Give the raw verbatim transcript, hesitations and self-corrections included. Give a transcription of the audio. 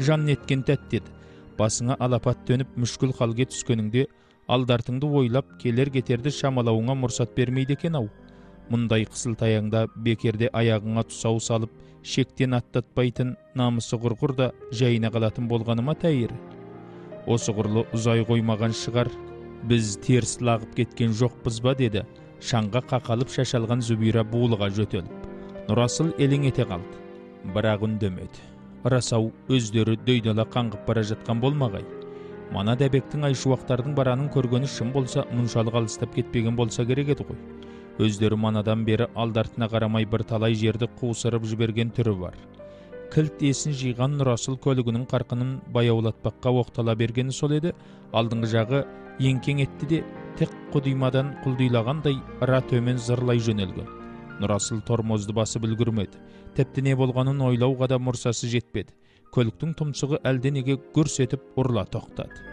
жан неткен тәт деді. Басыңа алапат төніп мүшкіл халге түскеніңде алдартыңды ойлап келер кетерді шамалауыңа мұрсат бермейді екен ау. Мұндай қысыл таяңда бекерде аяғыңа тұсау салып шектен аттатпайтын намысы құрғыр да жайына қалатын болғаныма тәйірі. Осы құрлы ұзай қоймаған шығар, біз теріс лағып кеткен жоқпыз ба деді шаңға қақалып шашалған Зүбира буылға жөтеліп. Нұрасыл елең ете қалды, бірақ үндемеді. Расау өздері дөйдала қаңғып бара жатқан болмағай. Мана дәбектің айшуақтардың баранын көргені шын болса, мұншалық алыстап кетпеген болса керек еді ғой. Өздері манадан бері алдартына қарамай бір талай жерді қуысырып жіберген түрі бар. Кілт есін жиған Нұрасыл көлігінің қарқынын баяулатпаққа оқтала бергені сол еді, алдыңғы жағы еңкең етті де тек құдимадан құлдилағандай ра төмен зырлай жөнелген. Нұрасыл тормозды басып үлгірмеді. Тіпті не болғанын ойлауға да мұрсасы жетпеді. Көліктің тұмсығы әлденеге гүрс етіп ұрла тоқтады.